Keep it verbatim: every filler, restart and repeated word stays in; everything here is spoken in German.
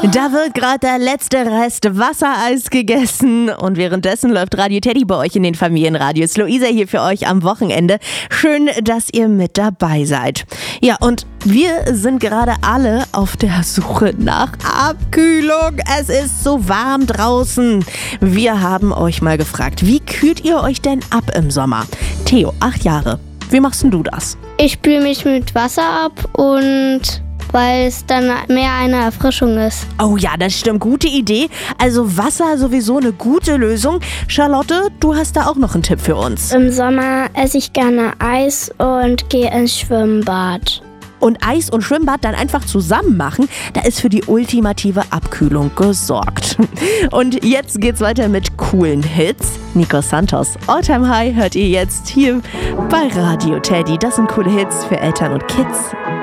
Da wird gerade der letzte Rest Wassereis gegessen und währenddessen läuft Radio Teddy bei euch in den Familienradios. Luisa hier für euch am Wochenende. Schön, dass ihr mit dabei seid. Ja, und wir sind gerade alle auf der Suche nach Abkühlung. Es ist so warm draußen. Wir haben euch mal gefragt, wie kühlt ihr euch denn ab im Sommer? Theo, acht Jahre. Wie machst denn du das? Ich spüle mich mit Wasser ab und weil es dann mehr eine Erfrischung ist. Oh ja, das stimmt. Gute Idee. Also Wasser sowieso eine gute Lösung. Charlotte, du hast da auch noch einen Tipp für uns. Im Sommer esse ich gerne Eis und gehe ins Schwimmbad. Und Eis und Schwimmbad dann einfach zusammen machen, da ist für die ultimative Abkühlung gesorgt. Und jetzt geht's weiter mit coolen Hits. Nico Santos, All Time High hört ihr jetzt hier bei Radio Teddy. Das sind coole Hits für Eltern und Kids.